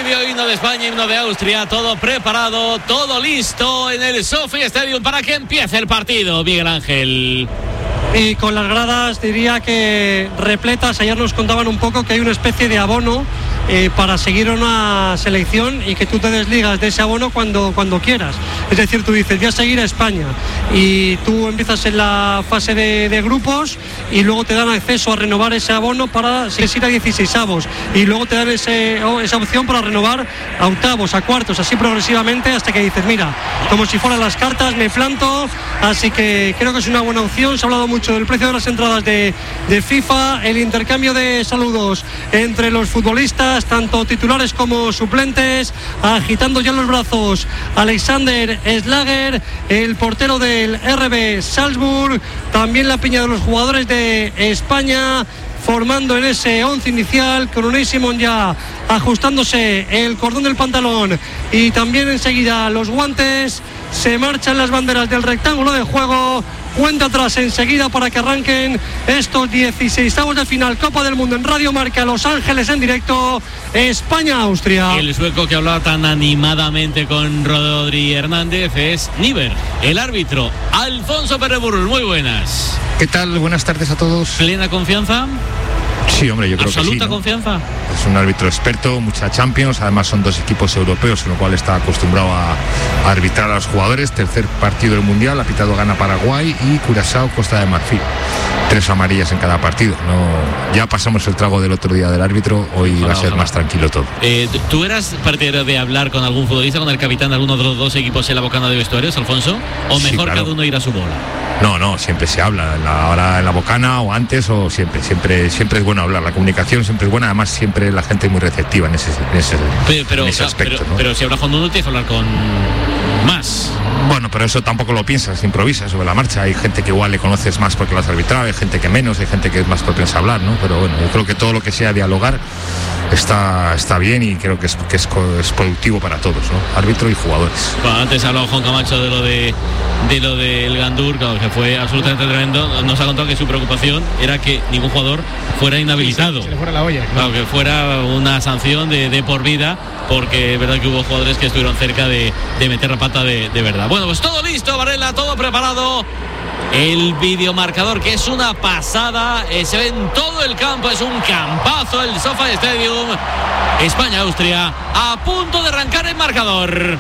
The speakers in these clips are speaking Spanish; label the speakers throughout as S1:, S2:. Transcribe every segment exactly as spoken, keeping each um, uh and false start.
S1: Previo himno de España, himno de Austria, todo preparado, todo listo en el SoFi Stadium para que empiece el partido, Miguel Ángel.
S2: Y con las gradas diría que repletas. Ayer nos contaban un poco que hay una especie de abono eh, para seguir una selección y que tú te desligas de ese abono cuando, cuando quieras. Es decir, tú dices, voy a seguir a España y tú empiezas en la fase de, de grupos y luego te dan acceso a renovar ese abono para seguir a dieciseisavos y luego te dan ese, esa opción para renovar a octavos, a cuartos, así progresivamente hasta que dices, mira, como si fueran las cartas, me planto. Así que creo que es una buena opción. Se ha hablado mucho del precio de las entradas de, de FIFA, el intercambio de saludos entre los futbolistas, tanto titulares como suplentes, agitando ya los brazos Alexander Schlager, el portero del R B Salzburg, también la piña de los jugadores de España, formando en ese once inicial, con Unai Simón ya ajustándose el cordón del pantalón y también enseguida los guantes. Se marchan las banderas del rectángulo de juego. Cuenta atrás enseguida para que arranquen estos dieciseisavos de final Copa del Mundo en Radio Marca Los Ángeles en directo, España-Austria.
S1: El sueco que hablaba tan animadamente con Rodri Hernández es Niver, el árbitro. Alfonso Pérez Burrul, muy buenas.
S3: ¿Qué tal? Buenas tardes a todos.
S1: ¿Plena confianza?
S3: Sí, hombre, yo creo que sí.
S1: ¿Absoluta
S3: ¿no?
S1: confianza?
S3: Es un árbitro experto, mucha Champions, además son dos equipos europeos, en lo cual está acostumbrado a, a arbitrar a los jugadores. Tercer partido del Mundial, ha pitado gana Paraguay y Curazao, Costa de Marfil. Tres amarillas en cada partido. No, ya pasamos el trago del otro día del árbitro, hoy ojalá, va a ser ojalá. más tranquilo todo.
S1: Eh, ¿Tú eras partidario de hablar con algún futbolista, con el capitán de alguno de los dos equipos en la bocana de vestuarios, Alfonso? ¿O mejor sí, claro. cada uno ir a su bola?
S3: No, no, siempre se habla, en la, ahora en la bocana o antes o siempre, siempre, siempre es bueno hablar, la comunicación siempre es buena, además siempre la gente es muy receptiva en ese, en ese,
S1: pero, pero,
S3: en ese aspecto.
S1: Pero,
S3: ¿no?
S1: pero si hablas con uno tienes que hablar con más.
S3: Bueno, pero eso tampoco lo piensas, improvisas sobre la marcha. Hay gente que igual le conoces más porque lo has arbitrado, hay gente que menos, hay gente que es más propensa a hablar, ¿no? Pero bueno, yo creo que todo lo que sea dialogar está, está bien y creo que es, que es, es productivo para todos, ¿no? Árbitro y jugadores.
S1: Bueno, antes ha hablado Juan Camacho de lo de de lo del Gandur, claro, que fue absolutamente tremendo. Nos ha contado que su preocupación era que ningún jugador fuera inhabilitado.
S4: Se le fuera la olla.
S1: Claro, que fuera una sanción de, de por vida, porque es verdad que hubo jugadores que estuvieron cerca de, de meter la pata de, de verdad. Bueno, pues todo listo, Varela, todo preparado. El videomarcador, que es una pasada, eh, se ve en todo el campo, es un campazo el SoFi Stadium. España-Austria, a punto de arrancar el marcador.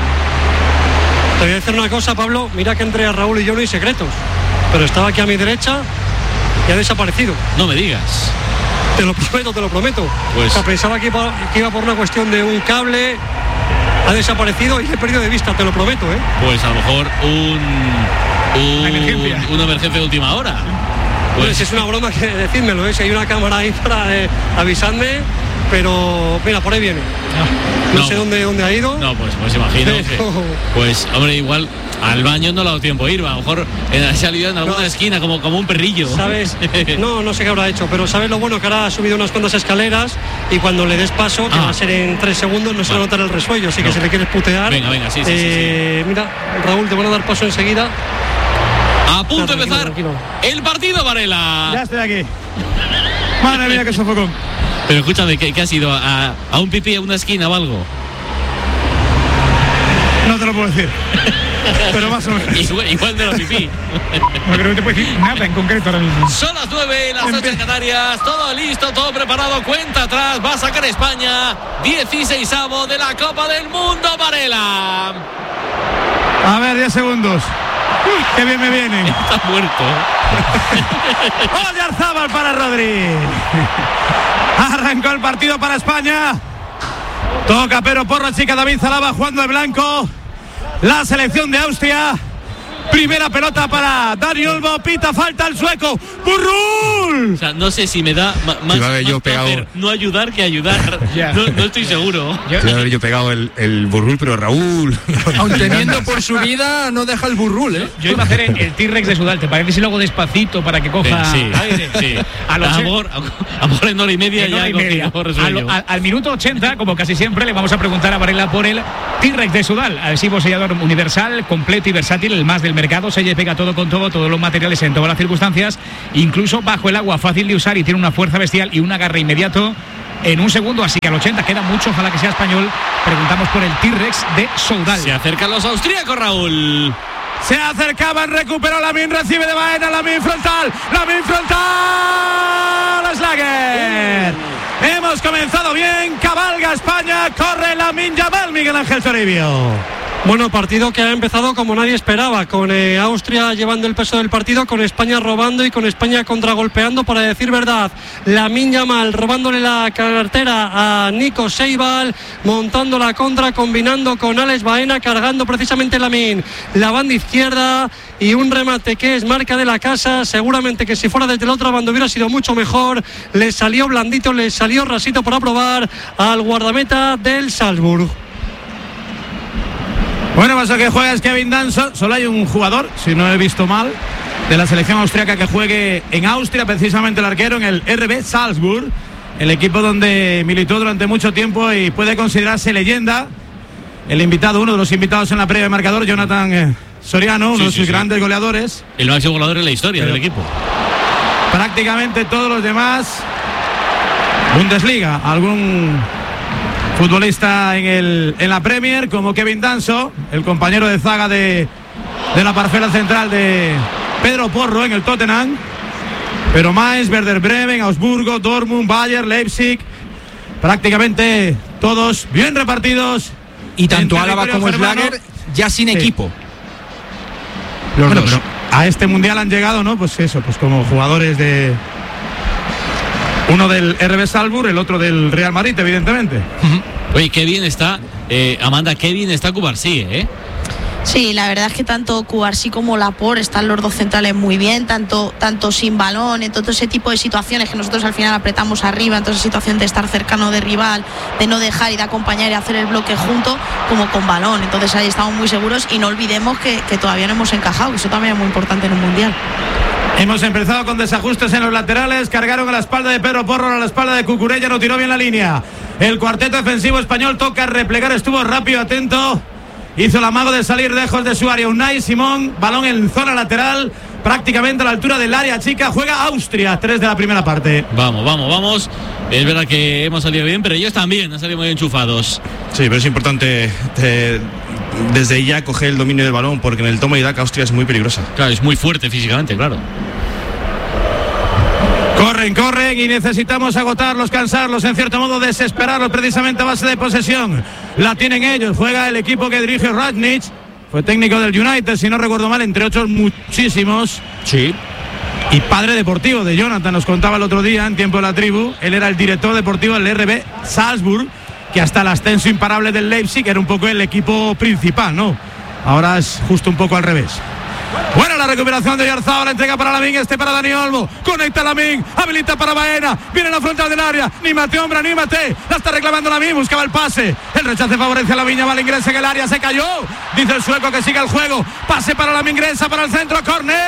S2: Te voy a decir una cosa, Pablo, mira que entre Raúl y yo no hay secretos, pero estaba aquí a mi derecha y ha desaparecido.
S1: No me digas.
S2: Te lo prometo, te lo prometo.
S1: Pues...
S2: O sea, pensaba que iba, que iba por una cuestión de un cable, ha desaparecido y le he perdido de vista, te lo prometo, ¿eh?
S1: Pues a lo mejor un... un
S4: una emergencia.
S1: Una emergencia de última hora.
S2: Pues, pues es una broma que decídmelo, ¿eh? Si hay una cámara ahí para eh, avisadme, pero mira, por ahí viene. No, no sé dónde, dónde ha ido.
S1: No, pues, pues imagino pero... que, pues hombre, igual al baño no le ha dado tiempo a ir, a lo mejor ha salido en alguna no, esquina como, como un perrillo.
S2: ¿Sabes? No, no sé qué habrá hecho, pero ¿sabes lo bueno? Que ahora ha subido unas cuantas escaleras y cuando le des paso, que ah. va a ser en tres segundos, no se va a notar el resuello, así no. que si le quieres putear.
S1: Venga, venga, sí, sí,
S2: eh,
S1: sí, sí.
S2: Mira, Raúl, te van a dar paso enseguida.
S1: A punto de empezar tranquilo. El partido, Varela.
S4: Ya estoy aquí. Madre mía, qué sofocón.
S1: Pero escúchame, ¿qué, qué ha sido? ¿A, ¿A un pipí, a una esquina o algo?
S4: No te lo puedo decir. Pero más o menos.
S1: Igual, igual de la pipí.
S4: No creo que te puedo decir nada en concreto ahora mismo.
S1: Son las nueve, las ocho en Canarias. Todo listo, todo preparado. Cuenta atrás. Va a sacar España. dieciseisavo de la Copa del Mundo, Varela.
S4: A ver, diez segundos. Uy, qué bien me viene.
S1: Está muerto.
S4: Oyarzábal para Rodri. Arrancó el partido para España. Toca Pedro Porro, chica David Zalaba jugando de blanco. La selección de Austria. Primera pelota para Dani Olmo. Pita falta al sueco. ¡Burrul!
S1: O sea, no sé si me da ma- más, más
S3: yo pegado...
S1: no ayudar que ayudar. Yeah. No, no estoy seguro.
S3: Yo haber yo pegado el, el Burrul, pero Raúl.
S5: Aun teniendo por su vida, no deja el Burrul, ¿eh?
S4: Yo iba a hacer el, el T-Rex de Sudal. ¿Te parece si luego despacito para que coja
S1: sí, aire? Sí. A lo amor, amor en hora y media
S4: en
S1: ya
S4: hora y media. Al, al, al minuto ochenta, como casi siempre, le vamos a preguntar a Varela por el T-Rex de Sudal. Adhesivo sellador universal, completo y versátil, el más del mercado. Se pega todo con todo, todos los materiales en todas las circunstancias, incluso bajo el agua, fácil de usar y tiene una fuerza bestial y un agarre inmediato
S6: en un segundo, así que al ochenta queda mucho, ojalá que sea español. Preguntamos por el T-Rex de Soudal.
S1: Se acercan los austríacos, Raúl.
S4: Se acercaban, recuperó Lamin, recibe de Baena, Lamin frontal, Lamin frontal, Schlager. Uh. Hemos comenzado bien, cabalga España, corre Lamin Yamal, Miguel Ángel Toribio.
S2: Bueno, partido que ha empezado como nadie esperaba, con eh, Austria llevando el peso del partido, con España robando y con España contragolpeando, para decir verdad. Lamine Yamal robándole la cartera a Nico Seibal, montando la contra, combinando con Alex Baena, cargando precisamente Lamine la banda izquierda, y un remate que es marca de la casa. Seguramente que si fuera desde la otra banda hubiera sido mucho mejor. Le salió blandito, le salió rasito por aprobar al guardameta del Salzburg.
S4: Bueno, pues lo que juega es Kevin Danso. Solo hay un jugador, si no he visto mal, de la selección austríaca que juegue en Austria, precisamente el arquero, en el R B Salzburg, el equipo donde militó durante mucho tiempo y puede considerarse leyenda. El invitado, uno de los invitados en la previa de marcador, Jonathan eh, Soriano, uno sí, de sus sí, grandes sí. goleadores.
S1: El máximo goleador en la historia Pero del equipo.
S4: Prácticamente todos los demás, Bundesliga, algún futbolista en, el, en la Premier, como Kevin Danso, el compañero de zaga de, de la parcela central de Pedro Porro en el Tottenham. Pero Mainz, Werder Bremen, Augsburgo, Dortmund, Bayern, Leipzig, prácticamente todos bien repartidos.
S6: Y tanto Álava como Schlager ya sin sí. equipo.
S4: Los bueno, dos. Pero a este mundial han llegado, ¿no? Pues eso, pues como jugadores de... Uno del R B Salzburg, el otro del Real Madrid, evidentemente.
S1: Uh-huh. Oye, qué bien está, eh, Amanda, qué bien está Cubarsí, ¿eh?
S7: Sí, la verdad es que tanto Cubarsí como Laporte están los dos centrales muy bien, tanto, tanto sin balón, en todo ese tipo de situaciones que nosotros al final apretamos arriba, en toda esa situación de estar cercano de rival, de no dejar y de acompañar y hacer el bloque junto, como con balón. Entonces ahí estamos muy seguros y no olvidemos que, que todavía no hemos encajado, que eso también es muy importante en un mundial.
S4: Hemos empezado con desajustes en los laterales, cargaron a la espalda de Pedro Porro, a la espalda de Cucurella, no tiró bien la línea. El cuarteto defensivo español toca replegar, estuvo rápido, atento, hizo el amago de salir lejos de su área. Unai Simón, balón en zona lateral, prácticamente a la altura del área chica, juega Austria, tres de la primera parte.
S1: Vamos, vamos, vamos. Es verdad que hemos salido bien, pero ellos también han salido muy enchufados.
S8: Sí, pero es importante te, desde ya coger el dominio del balón, porque en el toma y daca Austria es muy peligrosa.
S1: Claro, es muy fuerte físicamente, claro.
S4: Corren, corren y necesitamos agotarlos, cansarlos, en cierto modo desesperarlos, precisamente a base de posesión. La tienen ellos, juega el equipo que dirige Radnič, fue técnico del United, si no recuerdo mal, entre otros muchísimos.
S1: Sí.
S4: Y padre deportivo de Jonathan, nos contaba el otro día en Tiempo de la Tribu. Él era el director deportivo del R B Salzburg, que hasta el ascenso imparable del Leipzig era un poco el equipo principal, ¿no? Ahora es justo un poco al revés. Buena la recuperación de Oyarzabal, la entrega para Lamin, este para Dani Olmo, conecta Lamin, habilita para Baena, viene la frontal del área, anímate hombre, anímate, la está reclamando Lamin, buscaba el pase, el rechace favorece a Lamin, Yamal ingresa en el área, se cayó, dice el sueco que siga el juego, pase para Lamin, ingresa para el centro,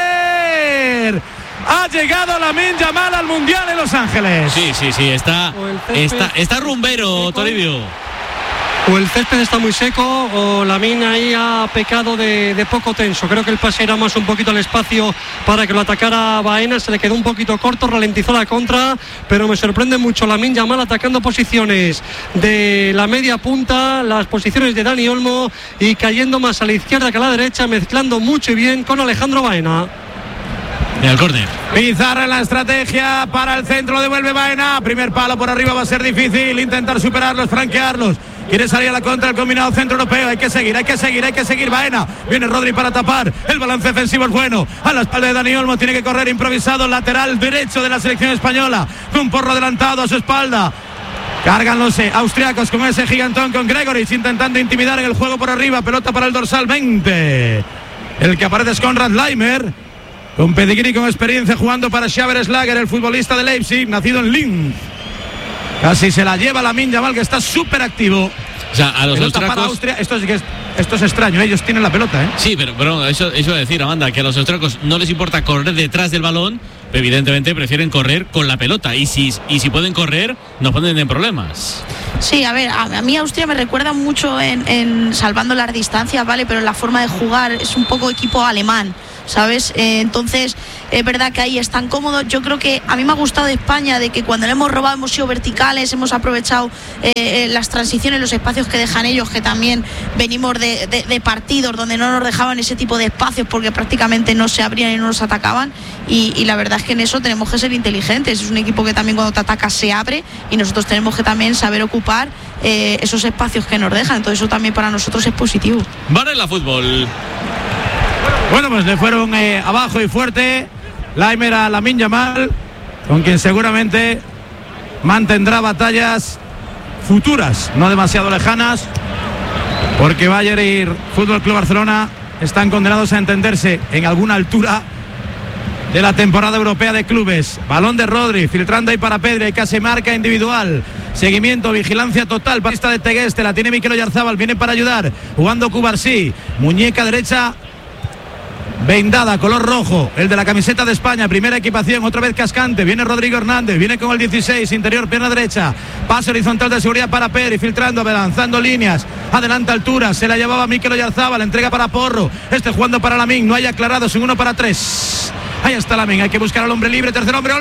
S4: córner. Ha llegado Lamine Yamal al Mundial en Los Ángeles.
S1: Sí, sí, sí, está, está, está rumbero, Toribio.
S2: O el césped está muy seco o Lamine ahí ha pecado de, de poco tenso. Creo que el pase era más un poquito al espacio para que lo atacara Baena, se le quedó un poquito corto, ralentizó la contra, pero me sorprende mucho Lamine Yamal atacando posiciones de la media punta, las posiciones de Dani Olmo y cayendo más a la izquierda que a la derecha, mezclando mucho y bien con Alejandro Baena.
S1: En el córner.
S4: Pizarra en la estrategia para el centro, devuelve Baena, primer palo por arriba, va a ser difícil intentar superarlos, franquearlos. Quiere salir a la contra el combinado centro europeo. Hay que seguir, hay que seguir, hay que seguir. Baena. Viene Rodri para tapar. El balance defensivo es bueno. A la espalda de Dani Olmo. Tiene que correr improvisado. Lateral derecho de la selección española. Con Porro adelantado a su espalda. Cargan los austriacos con ese gigantón, con Gregoric intentando intimidar en el juego por arriba. Pelota para el dorsal veinte. El que aparece es Konrad Laimer. Con pedigrí, con experiencia, jugando para Xaver Schlager, el futbolista de Leipzig, nacido en Linz. Casi se la lleva Lamine Yamal, que está súper activo.
S1: O sea, a los
S4: austriacos... Austria, esto, es, esto es extraño, ellos tienen la pelota, ¿eh?
S1: Sí, pero, pero eso, eso de decir, Amanda, que a los austriacos no les importa correr detrás del balón, pero evidentemente prefieren correr con la pelota. Y si, y si pueden correr, nos ponen en problemas.
S7: Sí, a ver, a, a mí Austria me recuerda mucho en, en salvando las distancias, ¿vale? Pero la forma de jugar es un poco equipo alemán, ¿sabes? Eh, entonces es verdad que ahí están cómodos. Yo creo que a mí me ha gustado de España, de que cuando le hemos robado hemos sido verticales, hemos aprovechado eh, las transiciones, los espacios que dejan ellos, que también venimos de, de, de partidos donde no nos dejaban ese tipo de espacios porque prácticamente no se abrían y no nos atacaban, y, y la verdad es que en eso tenemos que ser inteligentes. Es un equipo que también cuando te ataca se abre, y nosotros tenemos que también saber ocupar eh, esos espacios que nos dejan. Entonces eso también para nosotros es positivo.
S1: Varela Fútbol.
S4: Bueno, pues le fueron eh, abajo y fuerte Laimer a Lamine Yamal, con quien seguramente mantendrá batallas futuras, no demasiado lejanas, porque Bayern y Fútbol Club Barcelona están condenados a entenderse en alguna altura de la temporada europea de clubes. Balón de Rodri, filtrando ahí para Pedri, casi marca individual. Seguimiento, vigilancia total. Pista de Tegueste, la tiene Mikel Oyarzabal, viene para ayudar. Jugando Cubarsí, muñeca derecha vendada, color rojo, el de la camiseta de España, primera equipación, otra vez Cascante, viene Rodrigo Hernández, viene con el dieciséis, interior, pierna derecha, pase horizontal de seguridad para Pedri, filtrando, avanzando líneas, adelanta altura, se la llevaba Mikel Oyarzabal, entrega para Porro, este jugando para Lamine, no hay aclarados, en uno para tres, ahí está Lamine, hay que buscar al hombre libre, tercer hombre,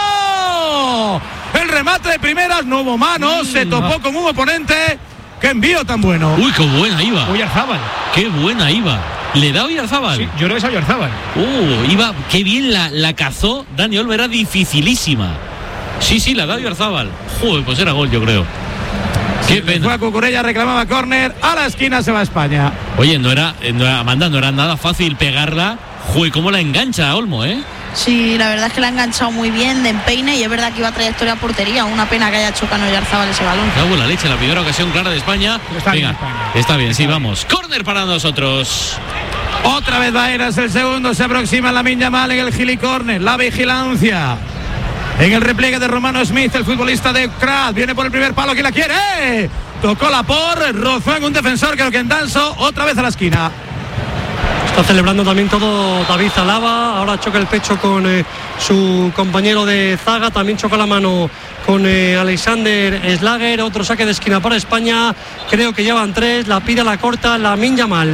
S4: Olmo, el remate de primeras, no hubo manos, mm, se topó no. con un oponente, qué envío tan bueno.
S1: Uy, qué buena iba.
S6: Oyarzabal.
S1: Qué buena iba. ¿Le da Oyarzabal?
S6: Sí, yo creo que es Oyarzabal.
S1: Uh, iba, qué bien la, la cazó Dani Olmo, era dificilísima. Sí, sí, la da Oyarzabal. Joder, pues era gol, yo creo. Qué
S4: sí,
S1: pena.
S4: Fue a Cucurella, reclamaba córner, a la esquina se va a España.
S1: Oye, no era, no era, Amanda, no era nada fácil pegarla. Joder, cómo la engancha a Olmo, ¿eh?
S7: Sí, la verdad es que la ha enganchado muy bien de empeine, y es verdad que iba a trayectoria a portería. Una pena que haya chocado Oyarzabal ese balón.
S1: Cago en la leche, la primera ocasión clara de España.
S6: Está
S1: Venga,
S6: bien, España.
S1: Está bien, sí, vamos. Córner para nosotros.
S4: Otra vez Baeras, el segundo, se aproxima Lamine Yamal en el Gili Corner, la vigilancia. En el repliegue de Romano Smith, el futbolista de Krat, viene por el primer palo, que la quiere. Tocó la por, rozó en un defensor, creo que en Danso, otra vez a la esquina.
S2: Está celebrando también todo David Alaba, ahora choca el pecho con eh, su compañero de zaga, también choca la mano con eh, Alexander Schlager, otro saque de esquina para España, creo que llevan tres, la pide, la corta, Lamine Yamal.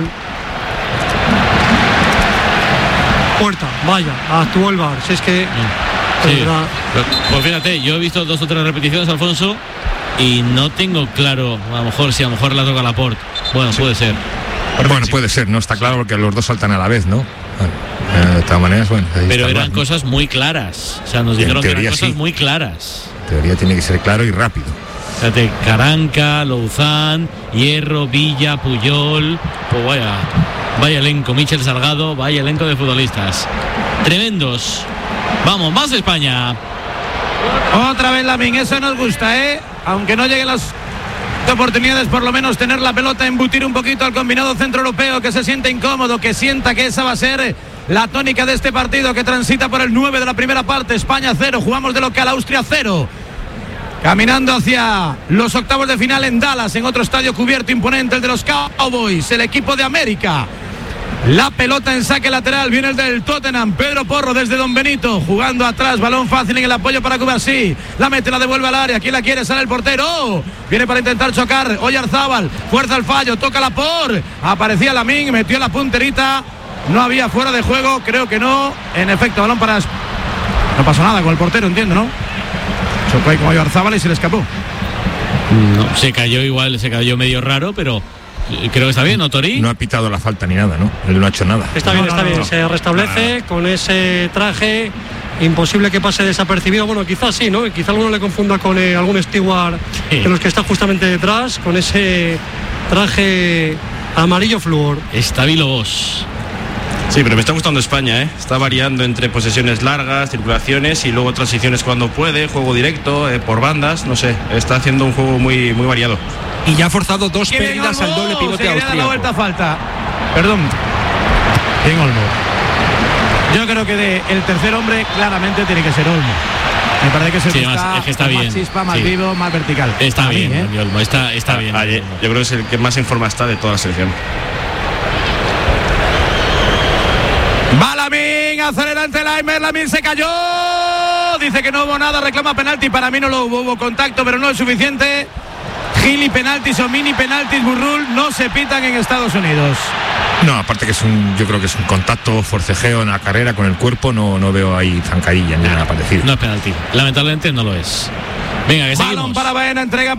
S2: Puerta, vaya, actuó el V A R, si es que...
S1: Sí. Pues fíjate, yo he visto dos o tres repeticiones, Alfonso, y no tengo claro, a lo mejor si a lo mejor la toca Laporte. Bueno, sí. puede ser.
S3: Bueno, puede ser, no está claro porque los dos saltan a la vez, ¿no? Bueno, de todas maneras, bueno.
S1: Pero eran cosas muy claras. O sea, nos dijeron que eran cosas sí. muy claras.
S3: En teoría tiene que ser claro y rápido.
S1: Fíjate, Caranca, Louzán, Hierro, Villa, Puyol. Pues vaya, vaya elenco, Michel Salgado, vaya elenco de futbolistas. Tremendos. Vamos, más España.
S4: Otra vez Lamine, eso nos gusta, ¿eh? Aunque no lleguen las oportunidades, por lo menos tener la pelota, embutir un poquito al combinado centroeuropeo, que se siente incómodo, que sienta que esa va a ser la tónica de este partido, que transita por el nueve de la primera parte. España cero, jugamos de local, Austria cero. Caminando hacia los octavos de final en Dallas, en otro estadio cubierto imponente, el de los Cowboys, el equipo de América. La pelota en saque lateral, viene el del Tottenham, Pedro Porro desde Don Benito, jugando atrás, balón fácil en el apoyo para Cubarsí, la mete, la devuelve al área, ¿quién la quiere? Sale el portero, oh, viene para intentar chocar, Oyarzabal, fuerza al fallo, toca la por, aparecía Lamine, metió la punterita, no había fuera de juego, creo que no, en efecto, balón para... No pasó nada con el portero, entiendo, ¿no? Chocó ahí con Oyarzabal y se le escapó.
S1: No, se cayó igual, se cayó medio raro, pero... Creo que está bien, ¿no, Tori?
S3: No ha pitado la falta ni nada, ¿no? Él no ha hecho nada.
S2: Está bien, está bien, se restablece con ese traje, imposible que pase desapercibido. Bueno, quizás sí, ¿no? Quizá alguno le confunda con eh, algún steward sí. de los que está justamente detrás, con ese traje amarillo flúor.
S1: Estabilo Bosch.
S8: Sí, pero me está gustando España, ¿eh? Está variando entre posesiones largas, circulaciones y luego transiciones cuando puede, juego directo, eh, por bandas, no sé, está haciendo un juego muy, muy variado.
S5: Y ya ha forzado dos pérdidas al doble pivote austríaco.
S4: La vuelta falta. Perdón. Bien, Olmo. Yo creo que de el tercer hombre claramente tiene que ser Olmo. Me parece que, se
S1: sí,
S4: está,
S1: más, es que está bien.
S4: Más chispa, más
S1: sí.
S4: vivo, más vertical.
S1: Está
S4: a
S1: bien,
S4: mí, ¿eh?
S1: Olmo, está, está ah, bien.
S8: Ah, yo creo que es el que más en forma está de toda la selección.
S4: Va Lamine, acelerante Laimer, Lamine se cayó. Dice que no hubo nada, reclama penalti. Para mí no lo hubo, hubo contacto, pero no es suficiente. Gili penaltis o mini penaltis, Burrul, no se pitan en Estados Unidos.
S3: No, aparte que es un, yo creo que es un contacto, forcejeo en la carrera con el cuerpo, no, no veo ahí zancadilla ni nada parecido.
S1: No es penalti, lamentablemente no lo es. Venga, que seguimos.
S4: Balón para Baena, entrega